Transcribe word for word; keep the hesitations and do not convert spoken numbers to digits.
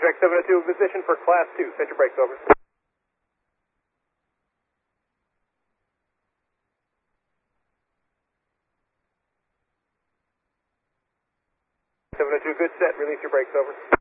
Amtrak seven oh two, position for class two. Set your brakes, over. seven oh two, good set. Release your brakes, over.